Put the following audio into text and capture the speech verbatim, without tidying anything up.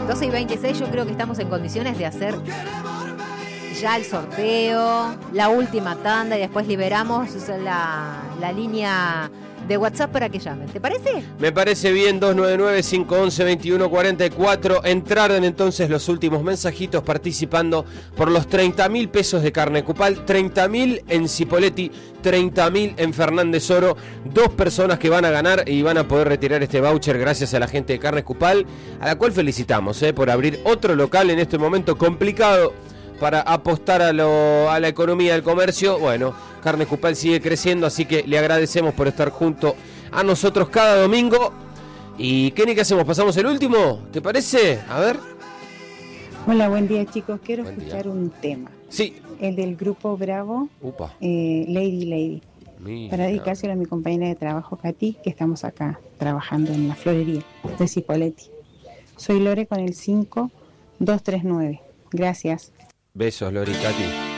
doce y veintiséis, yo creo que estamos en condiciones de hacer ya el sorteo, la última tanda y después liberamos la, la línea de WhatsApp para que llamen. ¿Te parece? Me parece bien. Dos nueve nueve, cinco uno uno, veintiuno cuarenta y cuatro. Entraron entonces los últimos mensajitos participando por los treinta mil pesos de Carne Cupal, treinta mil en Cipolletti, treinta mil en Fernández Oro. Dos personas que van a ganar y van a poder retirar este voucher gracias a la gente de Carne Cupal, a la cual felicitamos eh, por abrir otro local en este momento complicado para apostar a, lo, a la economía del comercio. Bueno, Carne Cupal sigue creciendo, así que le agradecemos por estar junto a nosotros cada domingo. Y Kenny, ¿qué hacemos? ¿Pasamos el último? ¿Te parece? A ver. Hola, buen día, chicos. Quiero Buen escuchar día. un tema. Sí. El del grupo Bravo, Upa. eh, Lady Lady. Mira. Para dedicárselo a mi compañera de trabajo, Katy, que estamos acá trabajando en la florería de Cipolletti. Soy Lore con el cinco dos tres nueve. Gracias. Besos, Lori, Katy.